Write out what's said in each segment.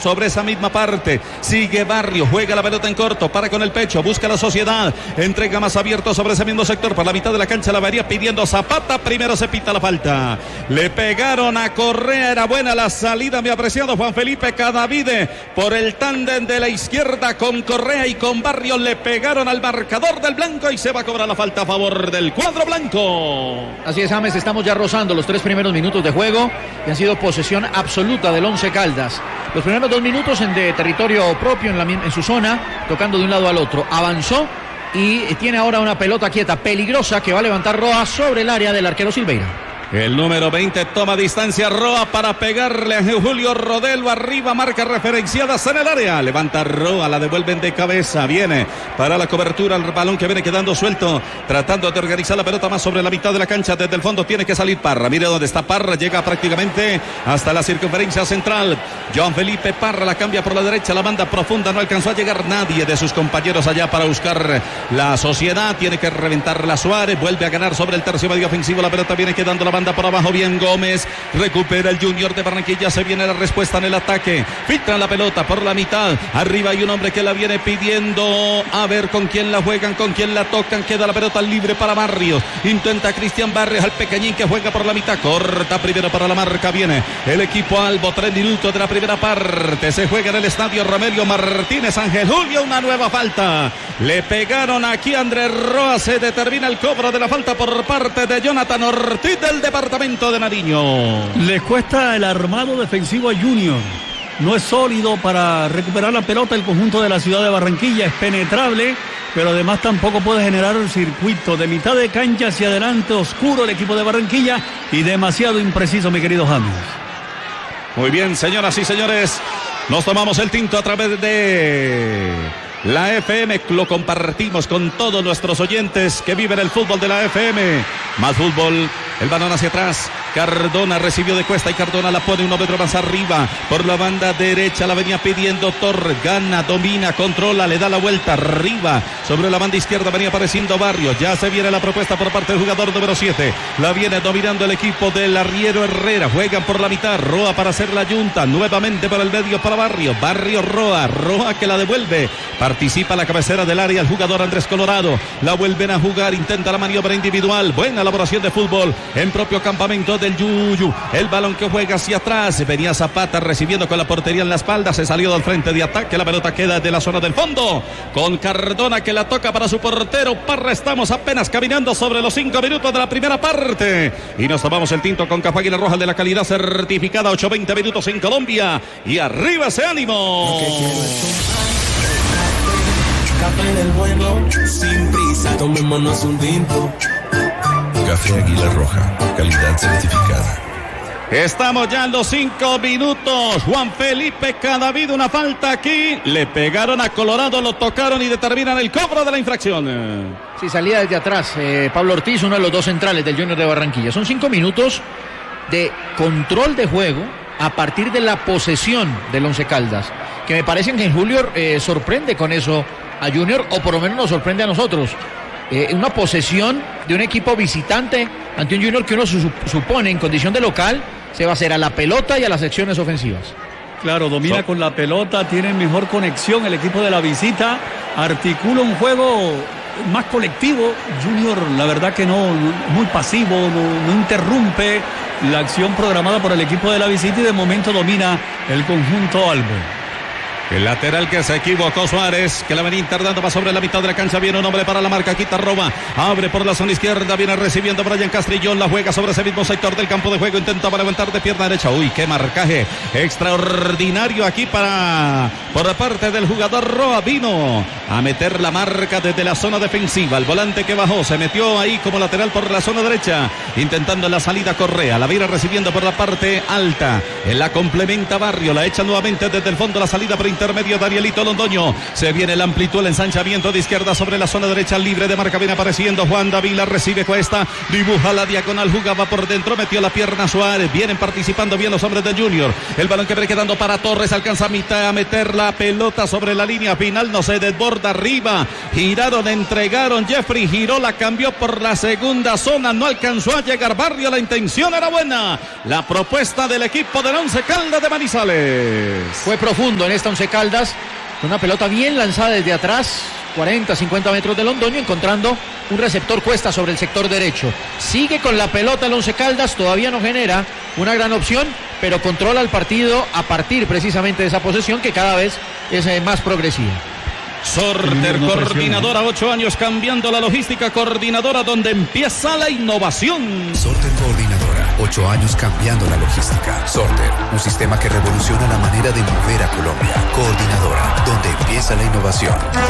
sobre esa misma parte. Sigue Barrio, juega la pelota en corto, para con el pecho, busca la Sociedad, entrega más abierto sobre ese mismo sector, por la mitad de la cancha la varía pidiendo Zapata, primero se pita la falta. Le pegaron a Correa, era buena la salida, mi apreciado Juan Felipe Cadavide, por el tándem de la izquierda con Correa y con Barrio, le pegaron al marcador del blanco y se va a cobrar la falta a favor del cuadro blanco. Así es, James, estamos ya rozando los 3 primeros minutos de juego y han sido posesión absoluta del Once Caldas. Los primeros 2 minutos de territorio propio en su zona, tocando de un lado al otro. Avanzó y tiene ahora una pelota quieta, peligrosa, que va a levantar Roa sobre el área del arquero Silveira. El número 20 toma distancia Roa para pegarle a Julio Rodelo, arriba, marca referenciadas en el área, levanta Roa, la devuelven de cabeza, viene para la cobertura, el balón que viene quedando suelto, tratando de organizar la pelota más sobre la mitad de la cancha, desde el fondo tiene que salir Parra, mire dónde está Parra, llega prácticamente hasta la circunferencia central, Joan Felipe Parra la cambia por la derecha, la banda profunda, no alcanzó a llegar nadie de sus compañeros allá para buscar la Sociedad, tiene que reventar la Suárez, vuelve a ganar sobre el tercio medio ofensivo, la pelota viene quedando la banda por abajo, bien Gómez, recupera el Junior de Barranquilla, se viene la respuesta en el ataque, filtran la pelota por la mitad, arriba hay un hombre que la viene pidiendo, a ver con quién la juegan, con quién la tocan, queda la pelota libre para Barrios, intenta Cristian Barrios al pequeñín que juega por la mitad, corta primero para la marca, viene el equipo Albo, 3 minutos de la primera parte, se juega en el estadio Romelio Martínez, Ángel Julio, una nueva falta, le pegaron aquí a Andrés Roa, se determina el cobro de la falta por parte de Jonathan Ortiz del departamento de Nariño. Les cuesta el armado defensivo a Junior. No es sólido para recuperar la pelota el conjunto de la ciudad de Barranquilla. Es penetrable, pero además tampoco puede generar un circuito de mitad de cancha hacia adelante, oscuro el equipo de Barranquilla y demasiado impreciso, mi querido James. Muy bien, señoras y señores, nos tomamos el tinto a través de la FM, lo compartimos con todos nuestros oyentes que viven el fútbol de la FM. Más fútbol, el balón hacia atrás, Cardona recibió de cuesta y Cardona la pone 1 metro más arriba, por la banda derecha la venía pidiendo Torres, gana, domina, controla, le da la vuelta arriba, sobre la banda izquierda venía apareciendo Barrios, ya se viene la propuesta por parte del jugador número 7, la viene dominando el equipo del arriero Herrera, juegan por la mitad, Roa para hacer la yunta, nuevamente por el medio para Barrios, Roa que la devuelve, participa la cabecera del área el jugador Andrés Colorado, la vuelven a jugar, intenta la maniobra individual, buena elaboración de fútbol en propio campamento del Yuyu, el balón que juega hacia atrás, venía Zapata recibiendo con la portería en la espalda, se salió del frente de ataque, la pelota queda de la zona del fondo, con Cardona que la toca para su portero Parra, estamos apenas caminando sobre los 5 minutos de la primera parte, y nos tomamos el tinto con Café Águila Roja de la calidad certificada, 8-20 minutos en Colombia, y arriba ese ánimo. Café del bueno, sin prisa, tomémonos un tinto. Café Águila Roja, calidad certificada. Estamos ya en los 5 minutos. Juan Felipe Cadavid, una falta aquí. Le pegaron a Colorado, lo tocaron y determinan el cobro de la infracción. Sí, salía desde atrás Pablo Ortiz, uno de los 2 centrales del Junior de Barranquilla. Son 5 minutos de control de juego a partir de la posesión del Once Caldas, que me parece que Julio sorprende con eso a Junior, o por lo menos nos sorprende a nosotros. Una posesión de un equipo visitante ante un Junior que uno supone en condición de local se va a hacer a la pelota y a las secciones ofensivas. Claro, domina con la pelota, tiene mejor conexión el equipo de la visita, articula un juego más colectivo. Junior, la verdad que no, muy pasivo, no interrumpe la acción programada por el equipo de la visita y de momento domina el conjunto Albo. El lateral que se equivocó Suárez, que la venía internando, va sobre la mitad de la cancha, viene un hombre para la marca, quita Roba, abre por la zona izquierda, viene recibiendo Brian Castrillón, la juega sobre ese mismo sector del campo de juego, intentaba levantar de pierna derecha, uy, qué marcaje extraordinario aquí por parte del jugador Roa, vino a meter la marca desde la zona defensiva, el volante que bajó, se metió ahí como lateral por la zona derecha, intentando la salida Correa, la viene recibiendo por la parte alta, en la complementa Barrio, la echa nuevamente desde el fondo, la salida por intermedio, Danielito Londoño. Se viene la amplitud, el ensanchamiento de izquierda sobre la zona derecha, libre de marca, viene apareciendo Juan David, la recibe Cuesta, dibuja la diagonal, jugaba por dentro, metió la pierna Suárez. Vienen participando bien los hombres del Junior. El balón que viene quedando para Torres, alcanza a meter la pelota sobre la línea final, no se desborda arriba. Giraron, entregaron, Jeffrey giró, la cambió por la segunda zona, no alcanzó a llegar Barrio, la intención era buena. La propuesta del equipo del Once Caldas de Manizales. Fue profundo en esta Once Caldas, una pelota bien lanzada desde atrás, 40, 50 metros de Londoño, encontrando un receptor Cuesta sobre el sector derecho. Sigue con la pelota el Once Caldas, todavía no genera una gran opción, pero controla el partido a partir precisamente de esa posesión que cada vez es más progresiva. Sorter, coordinadora, 8 años cambiando la logística, coordinadora donde empieza la innovación. Sorter, coordinadora, 8 años cambiando la logística. Sorter, un sistema que revoluciona la manera de mover a Colombia. Coordinadora, donde empieza la innovación.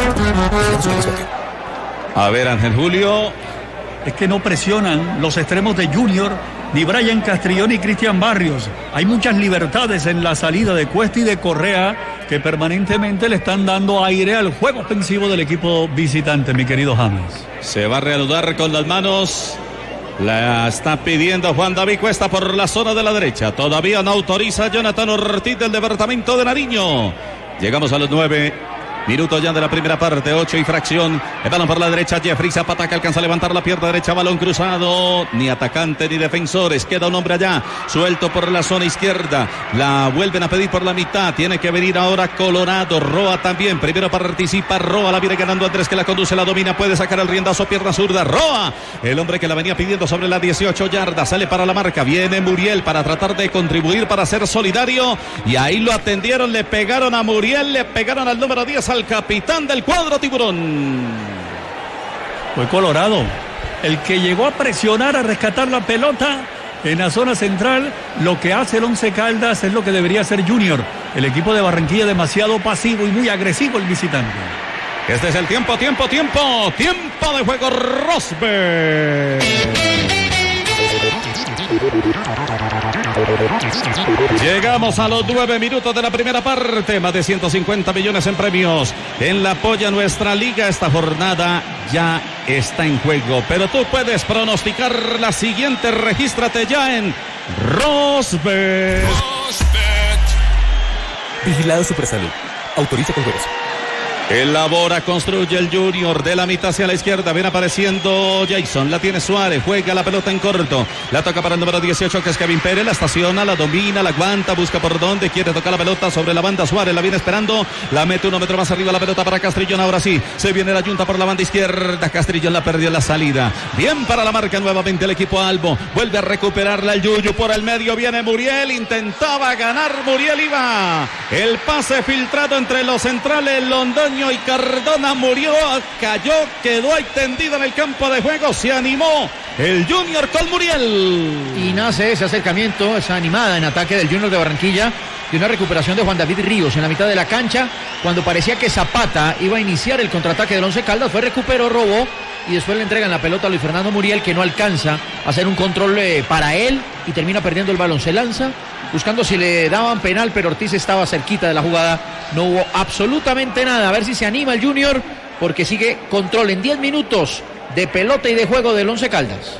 A ver, Ángel Julio. Es que no presionan los extremos de Junior, ni Brian Castrillón ni Cristian Barrios. Hay muchas libertades en la salida de Cuesta y de Correa que permanentemente le están dando aire al juego ofensivo del equipo visitante, mi querido James. Se va a reanudar con las manos. La está pidiendo Juan David Cuesta por la zona de la derecha. Todavía no autoriza Jonathan Ortiz del departamento de Nariño. Llegamos a los 9 minutos ya de la primera parte, 8 y fracción. El balón por la derecha, Jeffrey Zapata, que alcanza a levantar la pierna derecha, balón cruzado. Ni atacante ni defensores. Queda un hombre allá, suelto por la zona izquierda. La vuelven a pedir por la mitad. Tiene que venir ahora Colorado. Roa también. Primero participa Roa. La viene ganando Andrés, que la conduce, la domina. Puede sacar el riendazo, pierna zurda. Roa, el hombre que la venía pidiendo sobre las 18 yardas. Sale para la marca. Viene Muriel para tratar de contribuir, para ser solidario. Y ahí lo atendieron. Le pegaron a Muriel. Le pegaron al número 10, al capitán del cuadro tiburón. Fue Colorado el que llegó a presionar, a rescatar la pelota en la zona central. Lo que hace el Once Caldas es lo que debería hacer Junior. El equipo de Barranquilla demasiado pasivo y muy agresivo el visitante. Este es el tiempo de juego. Rosberg. Llegamos a los 9 minutos de la primera parte. Más de 150 millones en premios en la Polla Nuestra Liga. Esta jornada ya está en juego, pero tú puedes pronosticar la siguiente. Regístrate ya en Rosbet. Vigilado Supersalud. Autoriza con juegos. Elabora, construye el Junior de la mitad hacia la izquierda. Viene apareciendo Jason. La tiene Suárez. Juega la pelota en corto. La toca para el número 18, que es Kevin Pérez. La estaciona, la domina, la aguanta. Busca por dónde. Quiere tocar la pelota sobre la banda. Suárez la viene esperando. La mete 1 metro más arriba. La pelota para Castrillón. Ahora sí. Se viene la yunta por la banda izquierda. Castrillón la perdió en la salida. Bien para la marca nuevamente el equipo Albo. Vuelve a recuperarla el Yuyu por el medio. Viene Muriel. Intentaba ganar Muriel. Iba. El pase filtrado entre los centrales. Londoño y Cardona. Murió, cayó, quedó ahí tendido en el campo de juego. Se animó el Junior con Muriel. Y nace ese acercamiento, esa animada en ataque del Junior de Barranquilla, y una recuperación de Juan David Ríos en la mitad de la cancha, cuando parecía que Zapata iba a iniciar el contraataque del Once Caldas. Recuperó, robó, y después le entregan la pelota a Luis Fernando Muriel, que no alcanza a hacer un control para él y termina perdiendo el balón. Se lanza buscando si le daban penal, pero Ortiz estaba cerquita de la jugada. No hubo absolutamente nada. A ver si se anima el Junior, porque sigue control en 10 minutos de pelota y de juego del Once Caldas.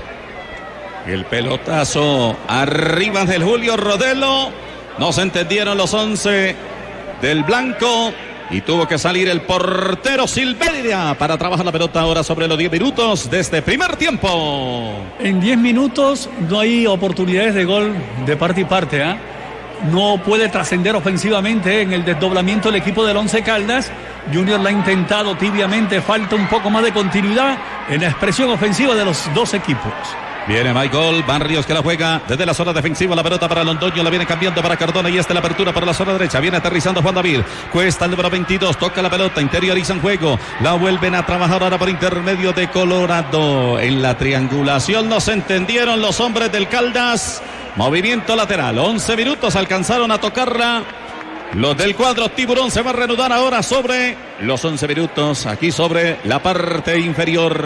El pelotazo arriba del Julio Rodelo. No se entendieron los 11 del blanco y tuvo que salir el portero Silveira para trabajar la pelota ahora sobre los 10 minutos de este primer tiempo. En 10 minutos no hay oportunidades de gol de parte y parte, ¿eh? No puede trascender ofensivamente en el desdoblamiento del equipo del Once Caldas. Junior la ha intentado tibiamente, falta un poco más de continuidad en la expresión ofensiva de los dos equipos. Viene Michael Barrios, que la juega desde la zona defensiva. La pelota para Londoño, la viene cambiando para Cardona. Y esta la apertura para la zona derecha. Viene aterrizando Juan David. Cuesta el número 22. Toca la pelota, interiorizan juego. La vuelven a trabajar ahora por intermedio de Colorado. En la triangulación no se entendieron los hombres del Caldas. Movimiento lateral. 11 minutos alcanzaron a tocarla. Los del cuadro tiburón. Se va a reanudar ahora sobre los 11 minutos. Aquí sobre la parte inferior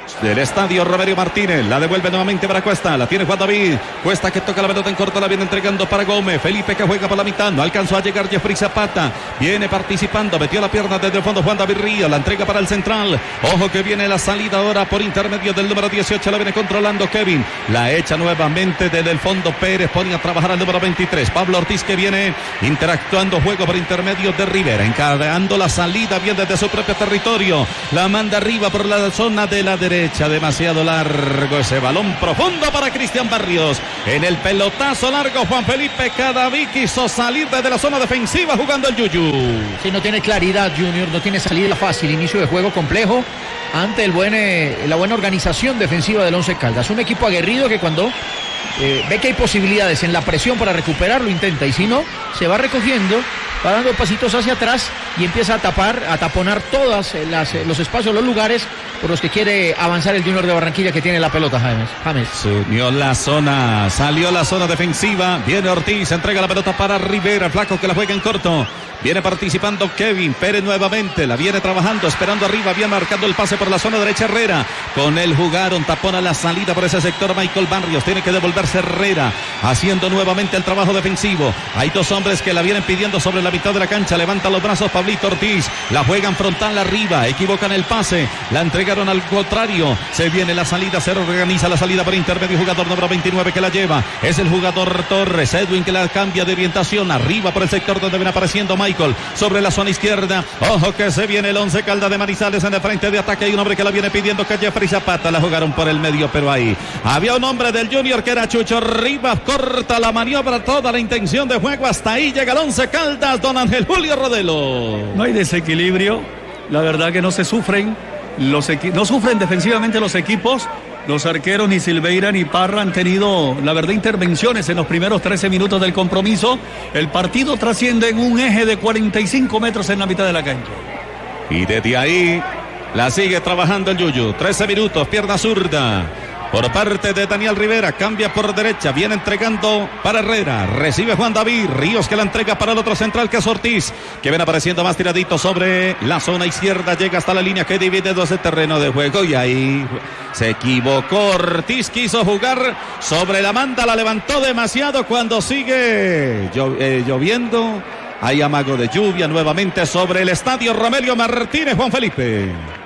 del estadio Romelio Martínez. La devuelve nuevamente para Cuesta. La tiene Juan David. Cuesta que toca la pelota en corto. La viene entregando para Gómez. Felipe que juega por la mitad. No alcanzó a llegar Jeffrey Zapata. Viene participando. Metió la pierna desde el fondo Juan David Ríos. La entrega para el central. Ojo que viene la salida ahora por intermedio del número 18. La viene controlando Kevin. La echa nuevamente desde el fondo Pérez. Pone a trabajar al número 23. Pablo Ortiz que viene interactuando. Juego por intermedio de Rivera. Encadeando la salida bien desde su propio territorio. La manda arriba por la zona de la derecha. Demasiado largo ese balón profundo para Cristian Barrios. En el pelotazo largo Juan Felipe Cadaví quiso salir desde la zona defensiva jugando el Yuyu. Sí, no tiene claridad Junior, no tiene salida fácil, inicio de juego complejo ante la buena organización defensiva del Once Caldas. Un equipo aguerrido que cuando ve que hay posibilidades en la presión para recuperar lo intenta, y si no, se va recogiendo, va dando pasitos hacia atrás y empieza a taponar todos los espacios, los lugares por los que quiere avanzar el Junior de Barranquilla, que tiene la pelota. James. Salió la zona defensiva, viene Ortiz, entrega la pelota para Rivera, flaco que la juega en corto. Viene participando Kevin Pérez nuevamente, la viene trabajando, esperando arriba, bien marcando el pase por la zona derecha Herrera. Con él jugaron, tapona la salida por ese sector Michael Barrios, tiene que devolverse Herrera, haciendo nuevamente el trabajo defensivo. Hay dos hombres que la vienen pidiendo sobre la mitad de la cancha, levanta los brazos Pablito Ortiz, la juegan frontal arriba, equivocan el pase, la entregaron al contrario, se viene la salida, se organiza la salida por intermedio, jugador número 29 que la lleva, es el jugador Torres, Edwin que la cambia de orientación, arriba por el sector donde viene apareciendo Michael, sobre la zona izquierda. Ojo que se viene el Once Caldas de Manizales en el frente de ataque. Hay un hombre que la viene pidiendo, que es Jeffrey Zapata. La jugaron por el medio, pero ahí había un hombre del Junior que era Chucho Rivas. Corta la maniobra, toda la intención de juego. Hasta ahí llega el Once Caldas, don Ángel Julio Rodelo. No hay desequilibrio. La verdad que no se sufren. No sufren defensivamente los equipos. Los arqueros ni Silveira ni Parra han tenido, la verdad, intervenciones en los primeros 13 minutos del compromiso. El partido trasciende en un eje de 45 metros en la mitad de la cancha. Y desde ahí la sigue trabajando el Yuyu. 13 minutos, pierna zurda por parte de Daniel Rivera, cambia por derecha, viene entregando para Herrera, recibe Juan David Ríos que la entrega para el otro central que es Ortiz, que viene apareciendo más tiradito sobre la zona izquierda, llega hasta la línea que divide dos de terreno de juego y ahí se equivocó Ortiz, quiso jugar sobre la manda, la levantó demasiado cuando sigue lloviendo, hay amago de lluvia nuevamente sobre el estadio Romelio Martínez. Juan Felipe.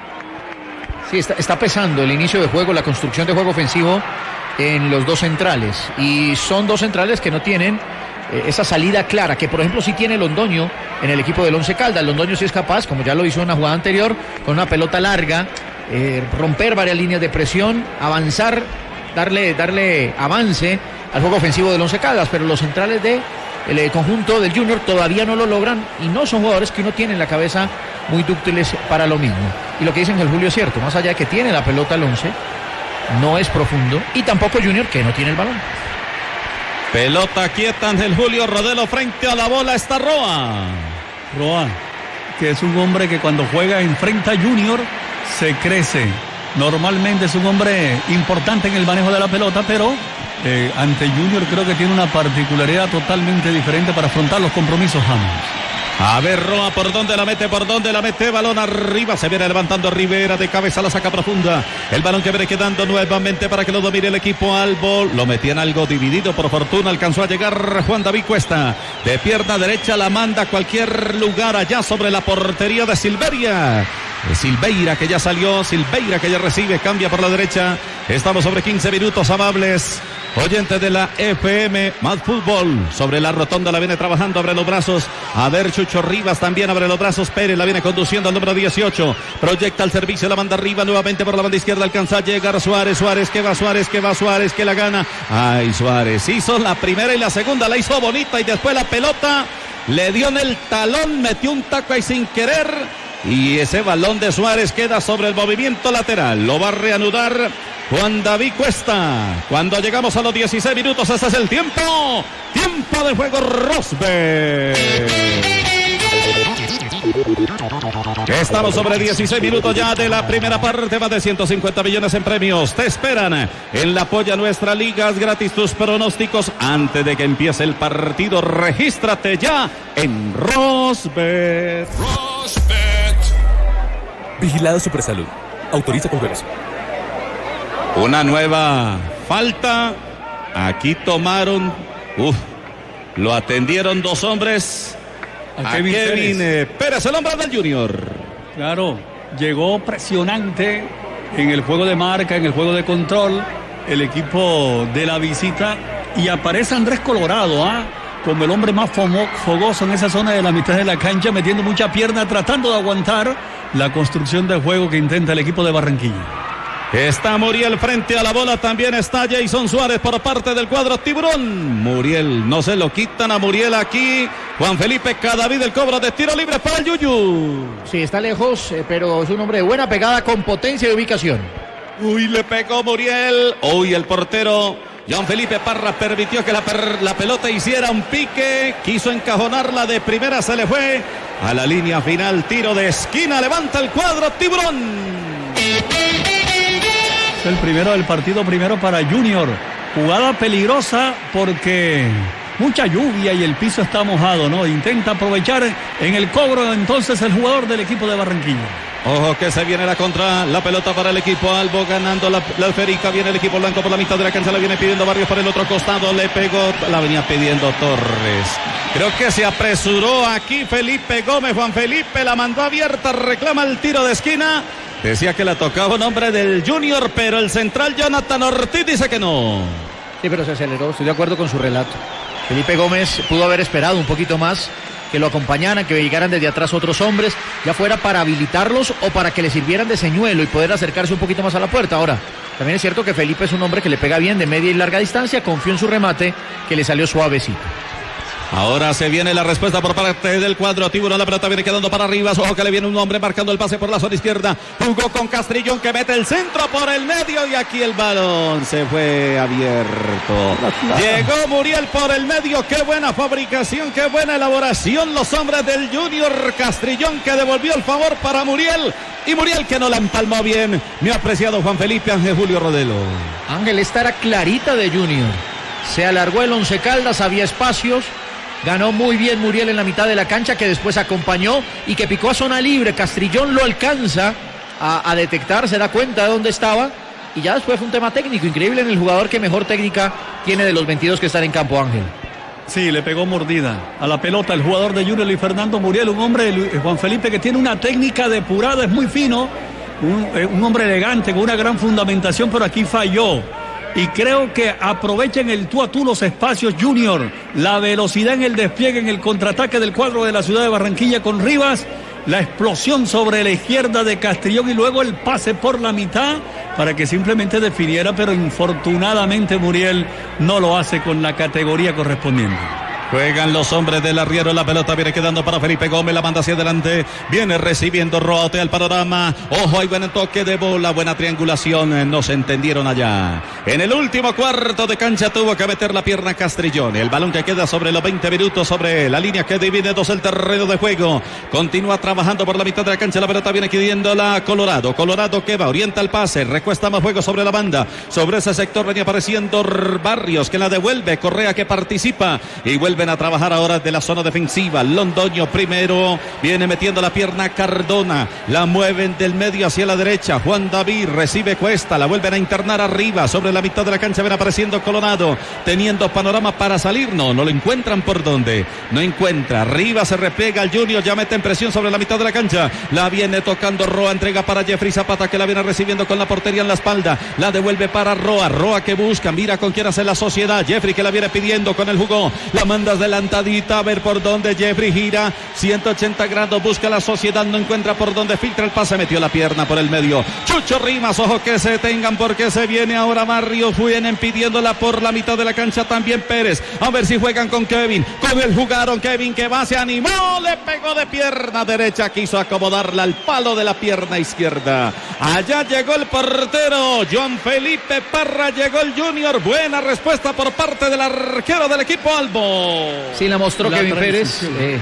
Sí, está pesando el inicio de juego, la construcción de juego ofensivo en los dos centrales. Y son dos centrales que no tienen esa salida clara, que por ejemplo sí tiene Londoño en el equipo del Once Caldas. Londoño sí es capaz, como ya lo hizo en una jugada anterior, con una pelota larga, romper varias líneas de presión, avanzar, darle avance al juego ofensivo del Once Caldas. Pero los centrales del conjunto del Junior todavía no lo logran y no son jugadores que uno tiene en la cabeza muy dúctiles para lo mismo. Y lo que dicen el Julio es cierto, más allá de que tiene la pelota el Once, no es profundo, y tampoco Junior, que no tiene el balón. Pelota quieta Ángel Julio Rodelo, frente a la bola está Roa, que es un hombre que cuando juega enfrenta a Junior se crece. Normalmente es un hombre importante en el manejo de la pelota, pero ante Junior creo que tiene una particularidad totalmente diferente para afrontar los compromisos, James. A ver Roa por dónde la mete, balón arriba, se viene levantando Rivera, de cabeza la saca profunda, el balón que viene quedando nuevamente para que lo domine el equipo Albo, lo metían algo dividido, por fortuna alcanzó a llegar Juan David Cuesta, de pierna derecha la manda a cualquier lugar allá sobre la portería de Silveira que ya salió, Silveira que ya recibe, cambia por la derecha, estamos sobre 15 minutos, amables oyentes de la FM Más Fútbol, sobre la rotonda la viene trabajando, abre los brazos, a ver Chucho Rivas también abre los brazos, Pérez la viene conduciendo al número 18, proyecta el servicio, la manda arriba nuevamente por la banda izquierda, alcanza a llegar Suárez que va Suárez que la gana, ay Suárez, hizo la primera y la segunda, la hizo bonita y después la pelota le dio en el talón, metió un taco ahí sin querer y ese balón de Suárez queda sobre el movimiento lateral, lo va a reanudar Juan David Cuesta. Cuando llegamos a los 16 minutos, ese es el tiempo de juego Rosberg. Estamos sobre 16 minutos ya de la primera parte, más de 150 millones en premios. Te esperan en la Polla Nuestra Ligas, gratis tus pronósticos antes de que empiece el partido. Regístrate ya en Rosberg. Vigilado Supersalud. Autoriza con juegos. Una nueva falta. Aquí tomaron. Lo atendieron dos hombres. A Kevin Pérez, el hombre del Junior. Claro, llegó presionante en el juego de marca, en el juego de control, el equipo de la visita. Y aparece Andrés Colorado, como el hombre más fogoso en esa zona de la mitad de la cancha, metiendo mucha pierna, tratando de aguantar la construcción de juego que intenta el equipo de Barranquilla. Está Muriel frente a la bola, también está Jason Suárez por parte del cuadro Tiburón. Muriel, no se lo quitan a Muriel aquí. Juan Felipe Cadavid, el cobro de tiro libre para el Yuyu. Sí, está lejos, pero es un hombre de buena pegada, con potencia y ubicación. Le pegó Muriel. El portero Juan Felipe Parra permitió que la pelota hiciera un pique. Quiso encajonarla de primera, se le fue a la línea final. Tiro de esquina, levanta el cuadro Tiburón. El primero del partido, primero para Junior. Jugada peligrosa porque mucha lluvia y el piso está mojado, ¿no? Intenta aprovechar en el cobro entonces el jugador del equipo de Barranquilla. Ojo que se viene la contra, la pelota para el equipo Albo, ganando la esférica, viene el equipo blanco por la mitad de la cancha, la viene pidiendo Barrios por el otro costado, le pegó, la venía pidiendo Torres. Creo que se apresuró aquí Felipe Gómez, Juan Felipe la mandó abierta, reclama el tiro de esquina. Decía que la tocaba un hombre del Junior, pero el central Jonathan Ortiz dice que no. Sí, pero se aceleró, estoy de acuerdo con su relato. Felipe Gómez pudo haber esperado un poquito más, que lo acompañaran, que llegaran desde atrás otros hombres, ya fuera para habilitarlos o para que le sirvieran de señuelo y poder acercarse un poquito más a la puerta. Ahora, también es cierto que Felipe es un hombre que le pega bien de media y larga distancia, confió en su remate, que le salió suavecito. Ahora se viene la respuesta por parte del cuadro Tiburón. La pelota viene quedando para arriba. Ojo que le viene un hombre marcando el pase por la zona izquierda. Jugó con Castrillón que mete el centro por el medio. Y aquí el balón se fue abierto. Llegó Muriel por el medio. Qué buena fabricación, qué buena elaboración. Los hombres del Junior. Castrillón que devolvió el favor para Muriel. Y Muriel que no la empalmó bien. Mi apreciado Juan Felipe Ángel Julio Rodelo. Ángel, esta era clarita de Junior. Se alargó el Once Caldas, había espacios. Ganó muy bien Muriel en la mitad de la cancha, que después acompañó y que picó a zona libre. Castrillón lo alcanza a detectar, se da cuenta de dónde estaba y ya después fue un tema técnico. Increíble en el jugador que mejor técnica tiene de los 22 que están en campo, Ángel. Sí, le pegó mordida a la pelota el jugador de Junior y Fernando Muriel, un hombre, Juan Felipe, que tiene una técnica depurada, es muy fino, un hombre elegante con una gran fundamentación, pero aquí falló. Y creo que aprovechen el tú a tú los espacios Junior, la velocidad en el despliegue, en el contraataque del cuadro de la ciudad de Barranquilla con Rivas, la explosión sobre la izquierda de Castrillón y luego el pase por la mitad para que simplemente definiera, pero infortunadamente Muriel no lo hace con la categoría correspondiente. Juegan los hombres del arriero, la pelota viene quedando para Felipe Gómez, la manda hacia adelante, viene recibiendo Roate al panorama, ojo, hay buen toque de bola, buena triangulación, no se entendieron allá. En el último cuarto de cancha tuvo que meter la pierna Castrillón, el balón que queda sobre los 20 minutos, sobre la línea que divide dos el terreno de juego, continúa trabajando por la mitad de la cancha, la pelota viene queriendo la Colorado que va, orienta el pase, recuesta más juego sobre la banda, sobre ese sector venía apareciendo Barrios que la devuelve, Correa que participa y vuelven a trabajar ahora de la zona defensiva. Londoño primero, viene metiendo la pierna Cardona, la mueven del medio hacia la derecha, Juan David recibe Cuesta, la vuelven a internar arriba, sobre la mitad de la cancha viene apareciendo Colorado, teniendo panorama para salir, no lo encuentran por dónde, no encuentra, arriba se replega el Junior, ya mete en presión sobre la mitad de la cancha, la viene tocando Roa, entrega para Jeffrey Zapata que la viene recibiendo con la portería en la espalda, la devuelve para Roa que busca, mira con quién hace la sociedad, Jeffrey que la viene pidiendo con el jugo, la manda adelantadita, a ver por dónde Jeffrey gira 180 grados, busca la sociedad, no encuentra por dónde, filtra el pase, metió la pierna por el medio, Chucho Rimas, ojo que se tengan porque se viene ahora Barrios, vienen pidiéndola por la mitad de la cancha también Pérez, a ver si juegan con Kevin, con él jugaron, Kevin que va, se animó, le pegó de pierna derecha, quiso acomodarla al palo de la pierna izquierda, allá llegó el portero, Juan Felipe Parra, llegó el Junior, buena respuesta por parte del arquero del equipo Albo. Sí, la mostró Kevin Pérez,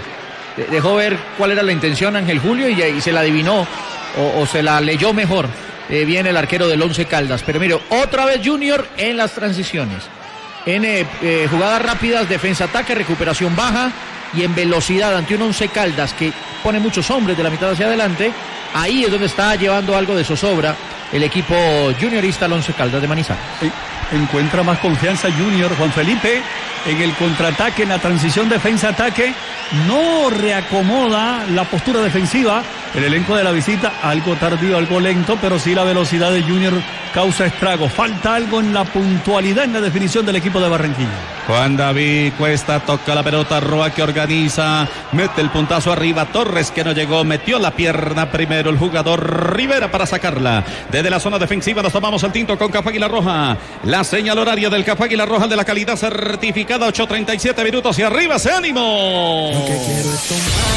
dejó ver cuál era la intención Ángel Julio y se la adivinó o se la leyó mejor bien el arquero del Once Caldas. Pero mire, otra vez Junior en las transiciones, en jugadas rápidas, defensa-ataque, recuperación baja y en velocidad ante un Once Caldas que pone muchos hombres de la mitad hacia adelante. Ahí es donde está llevando algo de zozobra el equipo juniorista Once Caldas de Manizales. Encuentra más confianza Junior. Juan Felipe en el contraataque, en la transición defensa-ataque, no reacomoda la postura defensiva. El elenco de la visita, algo tardío, algo lento, pero sí la velocidad de Junior causa estrago. Falta algo en la puntualidad, en la definición del equipo de Barranquilla. Juan David Cuesta toca la pelota, Roa que organiza, mete el puntazo arriba, Torres que no llegó, metió la pierna primero el jugador Rivera para sacarla. Desde la zona defensiva nos tomamos el tinto con Café Águila Roja. La señal horaria del Café Águila Roja de la calidad certificada, 8:37 minutos y arriba ese ánimo. Lo que quiero es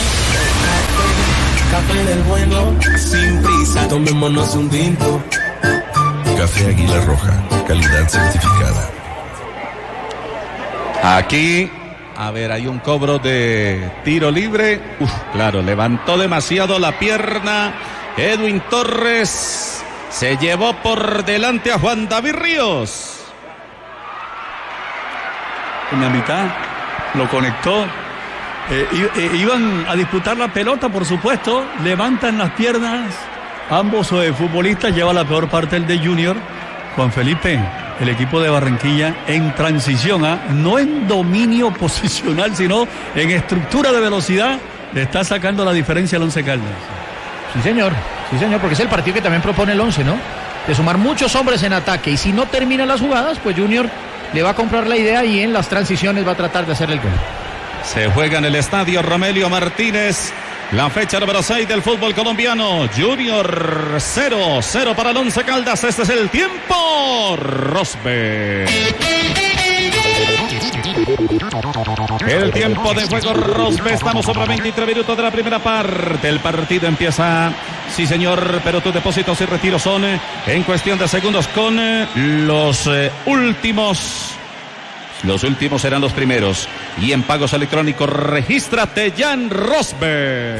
tomar café del bueno, sin prisa, tomémonos un tinto. Café Águila Roja, calidad certificada. Aquí, a ver, hay un cobro de tiro libre. Claro, levantó demasiado la pierna Edwin Torres. Se llevó por delante a Juan David Ríos. En la mitad lo conectó. Iban a disputar la pelota, por supuesto. Levantan las piernas. Ambos futbolistas. Lleva la peor parte el de Junior. Juan Felipe, el equipo de Barranquilla en transición, no en dominio posicional, sino en estructura de velocidad, le está sacando la diferencia al Once Caldas. Sí, señor, porque es el partido que también propone el Once, ¿no? De sumar muchos hombres en ataque, y si no terminan las jugadas, pues Junior le va a comprar la idea y en las transiciones va a tratar de hacerle el gol. Se juega en el estadio Romelio Martínez. La fecha número 6 del fútbol colombiano. Junior 0-0 para el Once Caldas. Este es el tiempo. Rosbe. El tiempo de juego, Rosbe. Estamos sobre 23 minutos de la primera parte. El partido empieza, sí señor, pero tus depósitos y retiros son en cuestión de segundos con los últimos. Los últimos serán los primeros. Y en pagos electrónicos, regístrate ya en Rosbet.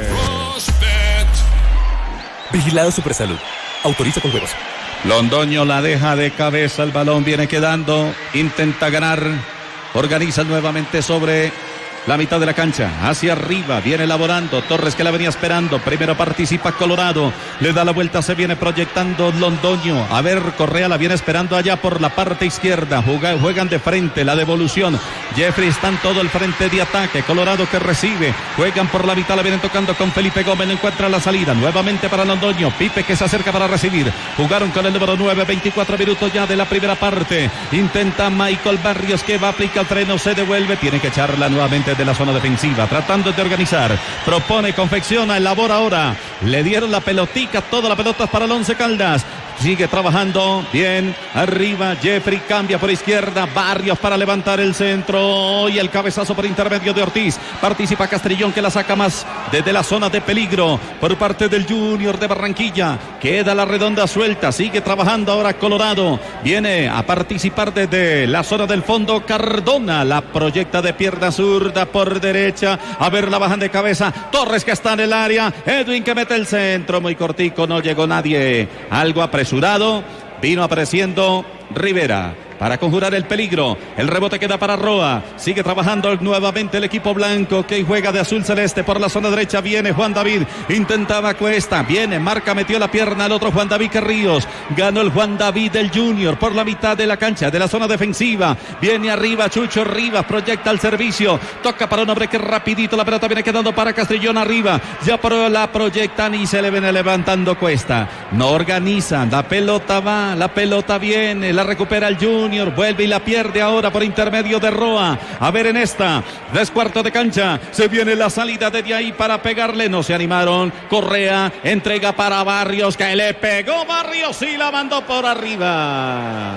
Vigilado Supersalud. Autoriza con juegos. Londoño la deja de cabeza. El balón viene quedando. Intenta ganar. Organiza nuevamente sobre la mitad de la cancha, hacia arriba, viene elaborando, Torres que la venía esperando, primero participa Colorado, le da la vuelta, se viene proyectando Londoño, a ver, Correa la viene esperando allá por la parte izquierda, juegan de frente, la devolución, Jeffrey está en todo el frente de ataque, Colorado que recibe, juegan por la mitad, la vienen tocando con Felipe Gómez, no encuentra la salida, nuevamente para Londoño, Pipe que se acerca para recibir, jugaron con el número 9, 24 minutos ya de la primera parte, intenta Michael Barrios que va a aplicar el freno, se devuelve, tiene que echarla nuevamente de la zona defensiva, tratando de organizar, propone, confecciona, elabora ahora, le dieron la pelotica, toda la pelota es para el Once Caldas, sigue trabajando, bien, arriba, Jeffrey cambia por izquierda, Barrios para levantar el centro, y el cabezazo por intermedio de Ortiz, participa Castrillón que la saca más desde la zona de peligro, por parte del Junior de Barranquilla, queda la redonda suelta, sigue trabajando ahora Colorado, viene a participar desde la zona del fondo, Cardona, la proyecta de pierna zurda por derecha, a ver la bajan de cabeza, Torres que está en el área, Edwin que mete el centro, muy cortico, no llegó nadie, algo apresurado, vino apareciendo Rivera para conjurar el peligro, el rebote queda para Roa, sigue trabajando nuevamente el equipo blanco que juega de azul celeste por la zona derecha, viene Juan David, intentaba Cuesta, viene, marca, metió la pierna al otro Juan David Carrillos, ganó el Juan David del Junior por la mitad de la cancha, de la zona defensiva, viene arriba Chucho Rivas, proyecta el servicio, toca para un hombre que rapidito, la pelota viene quedando para Castrillón arriba, ya la proyectan y se le viene levantando Cuesta, no organizan, la pelota va, la pelota viene, la recupera el Junior, vuelve y la pierde ahora por intermedio de Roa. A ver en esta, 3/4 de cancha, se viene la salida desde ahí para pegarle, no se animaron, Correa entrega para Barrios, que le pegó Barrios y la mandó por arriba.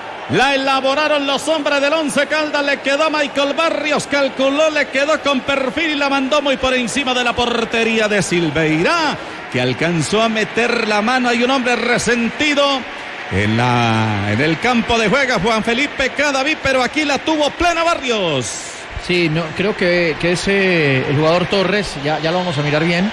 La elaboraron los hombres del Once Caldas, le quedó Michael Barrios, calculó, le quedó con perfil y la mandó muy por encima de la portería de Silveira, que alcanzó a meter la mano. Hay un hombre resentido en el campo de juego, Juan Felipe Cadavid, pero aquí la tuvo plena Barrios. Sí, no, creo que es el jugador Torres, ya lo vamos a mirar bien.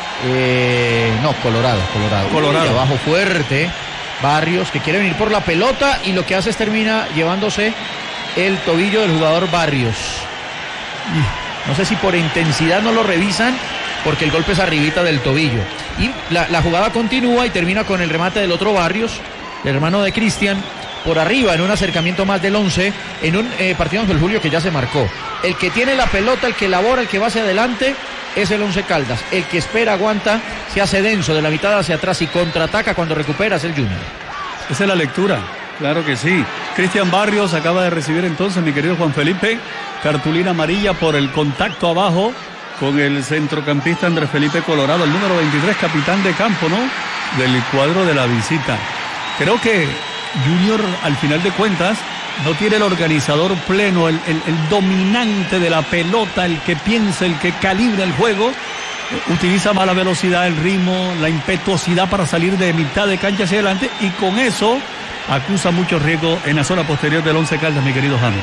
No, Colorado. Y abajo fuerte, Barrios, que quiere venir por la pelota y lo que hace es termina llevándose el tobillo del jugador Barrios. No sé si por intensidad no lo revisan, porque el golpe es arribita del tobillo. Y la jugada continúa y termina con el remate del otro Barrios, el hermano de Cristian, por arriba en un acercamiento más del 11, en un partido Ángel Julio que ya se marcó. El que tiene la pelota, el que elabora, el que va hacia adelante es el Once Caldas. El que espera, aguanta, se hace denso de la mitad hacia atrás y contraataca cuando recupera es el Junior. Esa es la lectura, claro que sí. Cristian Barrios acaba de recibir entonces, mi querido Juan Felipe, cartulina amarilla por el contacto abajo con el centrocampista Andrés Felipe Colorado, el número 23, capitán de campo, ¿no?, del cuadro de la visita. Creo que Junior, al final de cuentas, no tiene el organizador pleno, el dominante de la pelota, el que piensa, el que calibra el juego. Utiliza mala velocidad, el ritmo, la impetuosidad para salir de mitad de cancha hacia adelante, y con eso acusa mucho riesgo en la zona posterior del Once Caldas, mi querido James.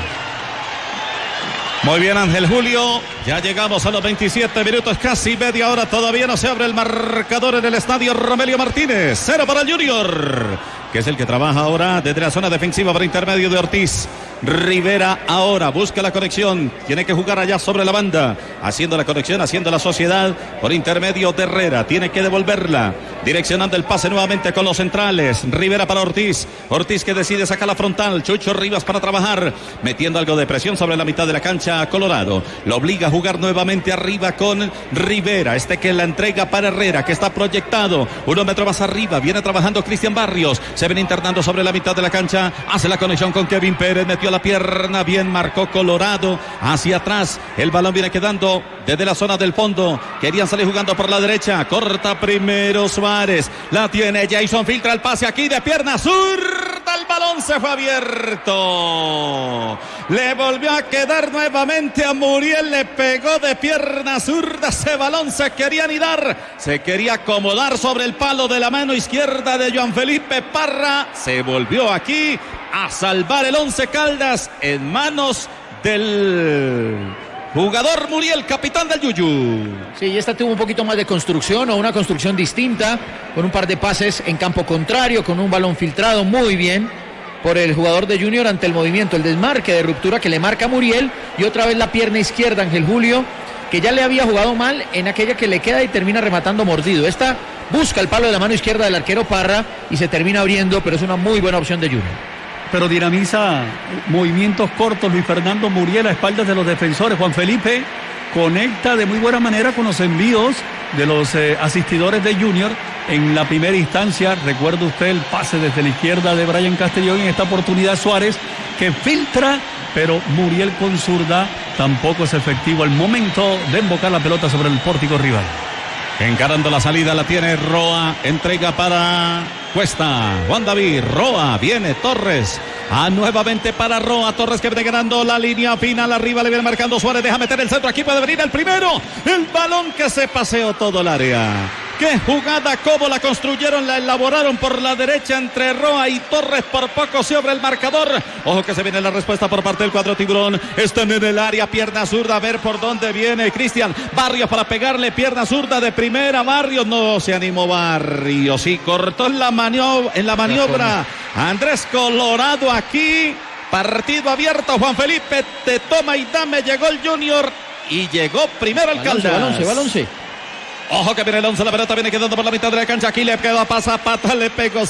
Muy bien, Ángel Julio, ya llegamos a los 27 minutos, casi media hora, todavía no se abre el marcador en el estadio Romelio Martínez. 0 para el Junior, que es el que trabaja ahora desde la zona defensiva por intermedio de Ortiz. Rivera ahora busca la conexión, tiene que jugar allá sobre la banda, haciendo la conexión, haciendo la sociedad por intermedio de Herrera, tiene que devolverla, direccionando el pase nuevamente con los centrales. Rivera para Ortiz, Ortiz que decide sacar la frontal, Chucho Rivas para trabajar, metiendo algo de presión sobre la mitad de la cancha a Colorado, lo obliga a jugar nuevamente arriba con Rivera, que la entrega para Herrera, que está proyectado 1 metro más arriba, viene trabajando Cristian Barrios, se viene internando sobre la mitad de la cancha, hace la conexión con Kevin Pérez, metió la pierna, bien marcó Colorado, hacia atrás, el balón viene quedando desde la zona del fondo, querían salir jugando por la derecha, corta primero Suárez, la tiene Jason, filtra el pase aquí de pierna zurda, el balón se fue abierto, le volvió a quedar nuevamente a Muriel, le pegó de pierna zurda, ese balón se quería anidar, se quería acomodar sobre el palo de la mano izquierda de Joan Felipe Parra, se volvió aquí a salvar el Once Caldas en manos del jugador Muriel, capitán del Yuyu. Sí, y esta tuvo un poquito más de construcción, o una construcción distinta, con un par de pases en campo contrario, con un balón filtrado muy bien por el jugador de Junior ante el movimiento, el desmarque de ruptura que le marca Muriel, y otra vez la pierna izquierda Ángel Julio, que ya le había jugado mal en aquella que le queda y termina rematando mordido. Esta busca el palo de la mano izquierda del arquero Parra y se termina abriendo, pero es una muy buena opción de Junior. Pero dinamiza movimientos cortos Luis Fernando Muriel a espaldas de los defensores. Juan Felipe conecta de muy buena manera con los envíos de los asistidores de Junior en la primera instancia. Recuerda usted el pase desde la izquierda de Brian Castellón, en esta oportunidad Suárez, que filtra, pero Muriel con zurda tampoco es efectivo al momento de embocar la pelota sobre el pórtico rival. Encarando la salida, la tiene Roa, entrega para Cuesta, Juan David, Roa, viene Torres, nuevamente para Roa, Torres que viene ganando la línea final, arriba le viene marcando Suárez, deja meter el centro, aquí puede venir el primero, el balón que se paseó todo el área. Qué jugada, cómo la construyeron, la elaboraron por la derecha entre Roa y Torres, por poco se abre el marcador. Ojo que se viene la respuesta por parte del cuadro tiburón. Están en el área, pierna zurda, a ver por dónde viene Cristian Barrios para pegarle, pierna zurda de primera, Barrios, no se animó Barrios y cortó en la maniobra Andrés Colorado aquí. Partido abierto, Juan Felipe, te toma y dame, llegó el Junior y llegó primero el Caldas. Balonce. Ojo que viene el 11, la pelota viene quedando por la mitad de la cancha, aquí le queda para Zapata, le pegó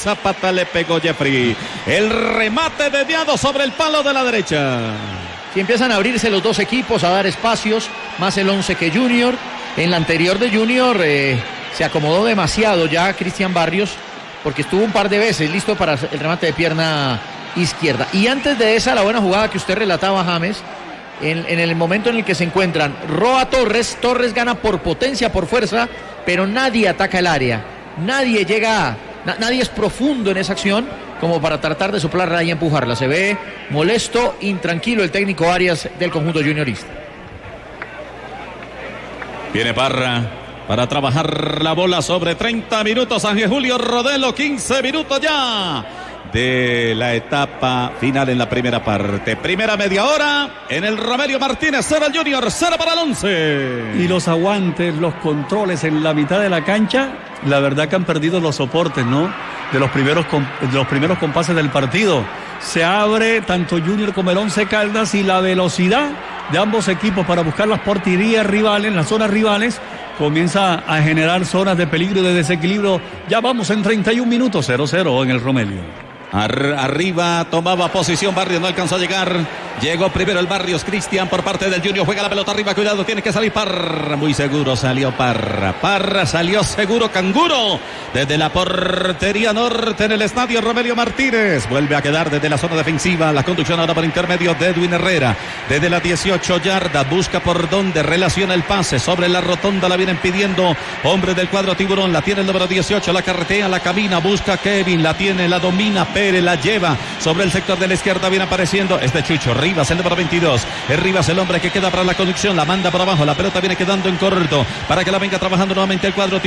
Jeffrey. El remate desviado sobre el palo de la derecha. Si empiezan a abrirse los dos equipos, a dar espacios, más el 11 que Junior. En la anterior de Junior se acomodó demasiado ya Cristian Barrios, porque estuvo un par de veces listo para el remate de pierna izquierda. Y antes de esa, la buena jugada que usted relataba, James, en el momento en el que se encuentran Roa Torres gana por potencia, por fuerza, pero nadie ataca el área, nadie llega, nadie es profundo en esa acción como para tratar de soplarla y empujarla. Se ve molesto, intranquilo el técnico Arias del conjunto juniorista. Viene Parra para trabajar la bola sobre 30 minutos, Ángel Julio Rodelo, 15 minutos ya de la etapa final en la primera parte. Primera media hora en el Romelio Martínez, 0 el Junior, 0 para el 11. Y los aguantes, los controles en la mitad de la cancha, la verdad que han perdido los soportes, ¿no? De los primeros compases del partido. Se abre tanto Junior como el Once Caldas, y la velocidad de ambos equipos para buscar las porterías rivales, las zonas rivales, comienza a generar zonas de peligro y de desequilibrio. Ya vamos en 31 minutos, 0-0 en el Romelio. Arriba tomaba posición Barrios, no alcanzó a llegar. Llegó primero el Barrios, Cristian por parte del Junior, juega la pelota arriba, cuidado, tiene que salir Parra, muy seguro salió Parra salió seguro, Canguro, desde la portería norte en el estadio Romelio Martínez, vuelve a quedar desde la zona defensiva, la conducción ahora por intermedio de Edwin Herrera, desde las 18 yardas, busca por donde relaciona el pase, sobre la rotonda la vienen pidiendo, hombre del cuadro Tiburón, la tiene el número 18, la carretea, la camina, busca Kevin, la tiene, la domina, Pérez la lleva sobre el sector de la izquierda, viene apareciendo Chucho Rivas, el número 22, es Rivas el hombre que queda para la conducción, la manda por abajo, la pelota viene quedando en corto para que la venga trabajando nuevamente el cuadro